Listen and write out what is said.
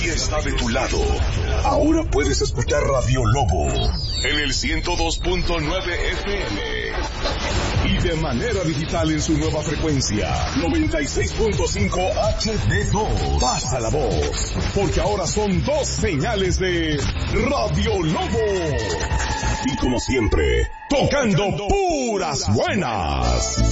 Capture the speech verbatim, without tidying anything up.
día está de tu lado. Ahora puedes escuchar Radio Lobo en el ciento dos punto nueve F M y de manera digital en su nueva frecuencia noventa y seis punto cinco H D dos. Pasa la voz, porque ahora son dos señales de Radio Lobo. Y como siempre, tocando puras buenas.